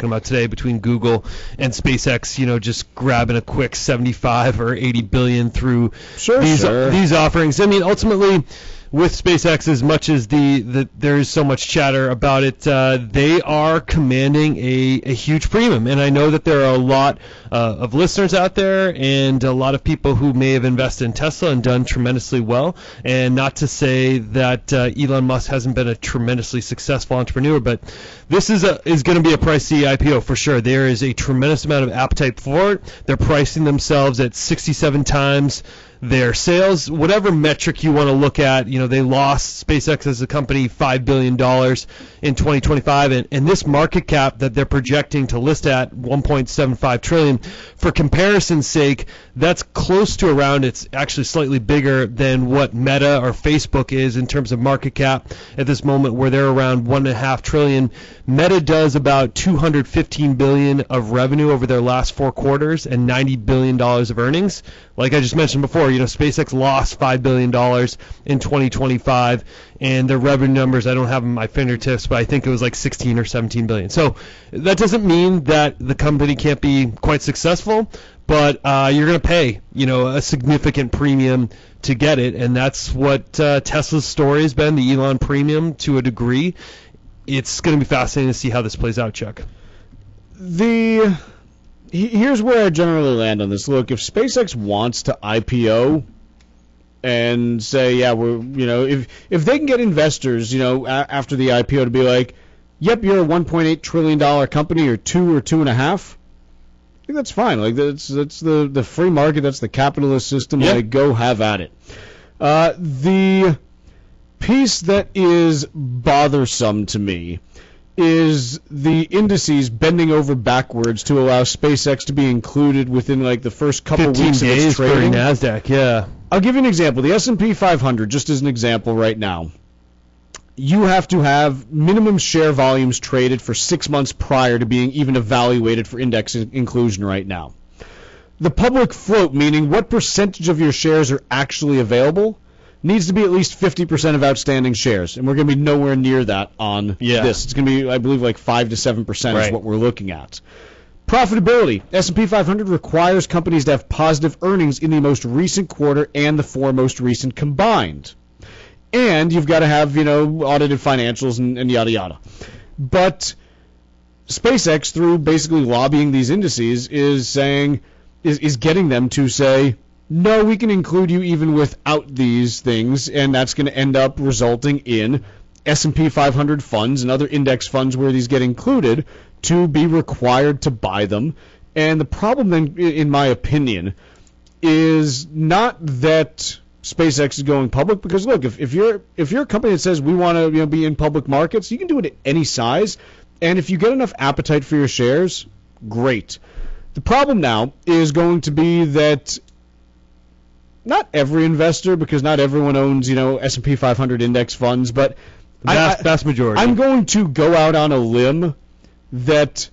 talking about today between Google and SpaceX, just grabbing a quick 75 or 80 billion through these offerings. I mean, ultimately, with SpaceX, as much as there is so much chatter about it, they are commanding a huge premium. And I know that there are a lot of listeners out there and a lot of people who may have invested in Tesla and done tremendously well. And not to say that Elon Musk hasn't been a tremendously successful entrepreneur, but this is going to be a pricey IPO for sure. There is a tremendous amount of appetite for it. They're pricing themselves at 67 times their sales, whatever metric you want to look at. They lost, SpaceX as a company, $5 billion in 2025, and this market cap that they're projecting to list at $1.75 trillion. For comparison's sake, that's close to around, it's actually slightly bigger than what Meta or Facebook is in terms of market cap at this moment, where they're around $1.5 trillion. Meta does about $215 billion of revenue over their last 4 quarters and $90 billion of earnings. Like I just mentioned before, SpaceX lost $5 billion in 2025, and their revenue numbers, I don't have them at my fingertips, but I think it was like 16 or 17 billion. So that doesn't mean that the company can't be quite successful, but you're going to pay, a significant premium to get it, and that's what Tesla's story has been, the Elon premium to a degree. It's going to be fascinating to see how this plays out, Chuck. Here's where I generally land on this. Look, if SpaceX wants to IPO and say, yeah, if they can get investors, after the IPO to be like, yep, you're a $1.8 trillion company, or 2 or 2.5, I think that's fine. Like, that's the free market, that's the capitalist system. Yep. Like, go have at it. The piece that is bothersome to me is the indices bending over backwards to allow SpaceX to be included within like the first couple weeks of its trading. 15 days for NASDAQ, yeah. I'll give you an example. The S&P 500, just as an example right now, you have to have minimum share volumes traded for 6 months prior to being even evaluated for index inclusion right now. The public float, meaning what percentage of your shares are actually available, needs to be at least 50% of outstanding shares, and we're going to be nowhere near that on this. It's going to be, I believe, like 5 to 7% is what we're looking at. Profitability. S&P 500 requires companies to have positive earnings in the most recent quarter and the 4 most recent combined. And you've got to have, audited financials and yada yada. But SpaceX, through basically lobbying these indices, is getting them to say, no, we can include you even without these things, and that's going to end up resulting in S&P 500 funds and other index funds where these get included to be required to buy them. And the problem then, in my opinion, is not that SpaceX is going public, because look, if you're a company that says we want to be in public markets, you can do it at any size, and if you get enough appetite for your shares, great. The problem now is going to be that not every investor, because not everyone owns, S&P 500 index funds, but vast majority. I'm going to go out on a limb that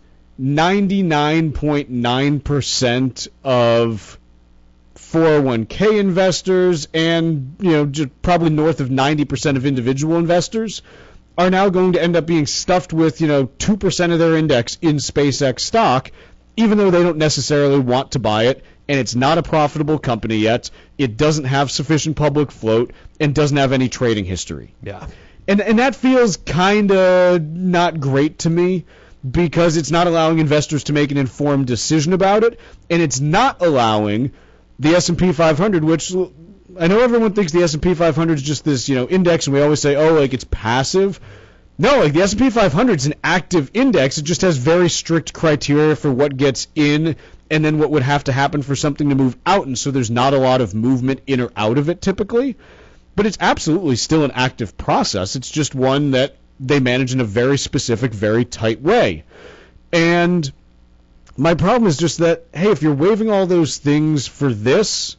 99.9% of 401k investors and, just probably north of 90% of individual investors are now going to end up being stuffed with, 2% of their index in SpaceX stock, even though they don't necessarily want to buy it. And it's not a profitable company yet. It doesn't have sufficient public float and doesn't have any trading history. Yeah. And that feels kind of not great to me, because it's not allowing investors to make an informed decision about it, and it's not allowing the S&P 500, which I know everyone thinks the S&P 500 is just this, index, and we always say, oh, like it's passive. No, like the S&P 500 is an active index. It just has very strict criteria for what gets in and then what would have to happen for something to move out, and so there's not a lot of movement in or out of it typically. But it's absolutely still an active process. It's just one that they manage in a very specific, very tight way. And my problem is just that, hey, if you're waiving all those things for this,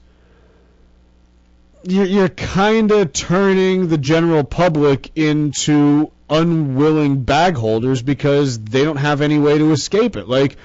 you're kind of turning the general public into unwilling bag holders because they don't have any way to escape it. Like,